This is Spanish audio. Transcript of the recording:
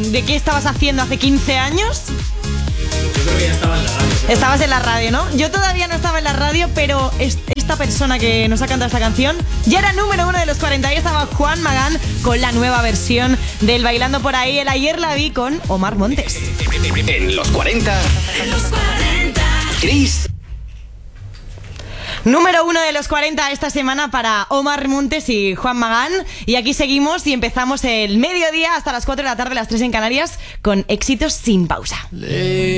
de qué estabas haciendo hace 15 años? Yo creo que ya estaba en la radio. Estabas en la radio, ¿no? Yo todavía no estaba en la radio, pero esta persona que nos ha cantado esta canción ya era número 1 de los 40 y estaba Juan Magán con la nueva versión del Bailando por ahí. El Ayer la vi con Omar Montes. En los 40. Chris. Número 1 de los 40 esta semana para Omar Montes y Juan Magán. Y aquí seguimos y empezamos el mediodía hasta las 4 de la tarde, las 3 en Canarias, con éxitos sin pausa.